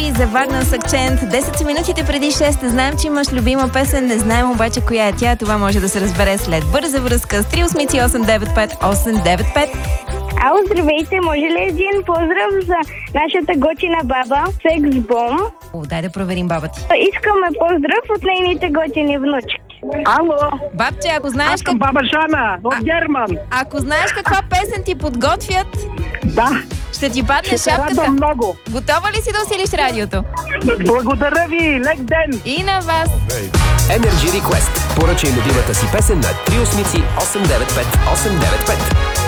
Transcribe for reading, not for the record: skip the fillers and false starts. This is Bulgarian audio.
Боби за Варна с акцент. 10 са минутите преди 6. Знаем, че имаш любима песен, не знаем обаче коя е тя. Това може да се разбере след бърза връзка с 380-895-895. Ало, здравейте, може ли един поздрав за нашата готина баба, Секс Бом? Дай да проверим баба ти. Искаме поздрав от нейните готини внучки. Ало, Бабче, ако знаеш, аз съм баба Жана от Герман. ако знаеш каква песен ти подготвят, Да, ще ти падне ще се шапката. радвам много. Готова ли си да усилиш радиото? Благодаря ви, лек ден. И на вас. Energy Request. Поръчай любимата си песен на 380 895 895.